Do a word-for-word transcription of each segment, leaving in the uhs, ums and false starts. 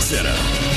Center.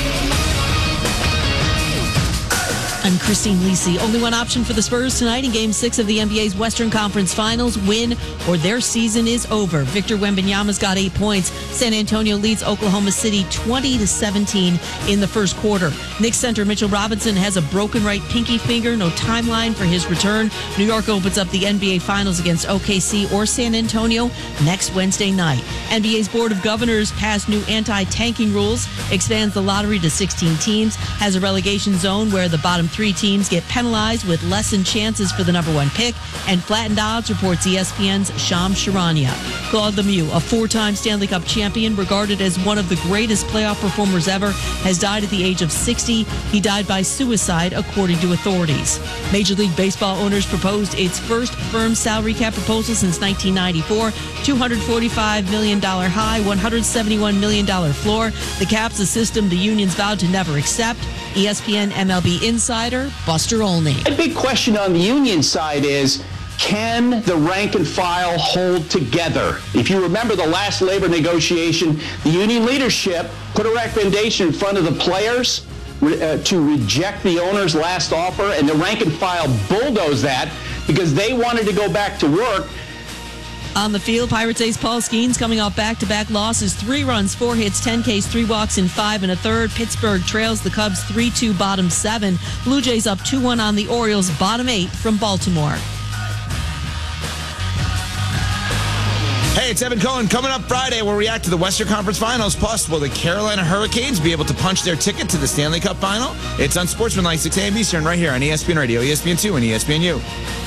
I'm Christine Lisi. Only one option for the Spurs tonight in Game six of the N B A's Western Conference Finals. Win or their season is over. Victor Wembanyama's got eight points. San Antonio leads Oklahoma City twenty to seventeen in the first quarter. Knicks center Mitchell Robinson has a broken right pinky finger. No timeline for his return. New York opens up the N B A Finals against O K C or San Antonio next Wednesday night. N B A's Board of Governors passed new anti-tanking rules, expands the lottery to sixteen teams, has a relegation zone where the bottom three teams get penalized with lessened chances for the number one pick, and flattened odds, reports E S P N's Shams Charania. Claude Lemieux, a four-time Stanley Cup champion, regarded as one of the greatest playoff performers ever, has died at the age of sixty. He died by suicide, according to authorities. Major League Baseball owners proposed its first firm salary cap proposal since nineteen ninety-four. two hundred forty-five million dollars high, one hundred seventy-one million dollars floor. The cap's a system the unions vowed to never accept. E S P N M L B insider Buster Olney. A big question on the union side is, can the rank and file hold together? If you remember the last labor negotiation, the union leadership put a recommendation in front of the players uh, to reject the owner's last offer, and the rank and file bulldozed that because they wanted to go back to work. On the field, Pirates ace Paul Skeens coming off back-to-back losses. Three runs, four hits, ten Ks, three walks in five and a third. Pittsburgh trails the Cubs three two, bottom seven. Blue Jays up two one on the Orioles, bottom eight from Baltimore. Hey, it's Evan Cohen. Coming up Friday, we'll react to the Western Conference Finals. Plus, will the Carolina Hurricanes be able to punch their ticket to the Stanley Cup Final? It's on Sportsmanlike, six a.m. Eastern, right here on E S P N Radio, E S P N two, and E S P N U.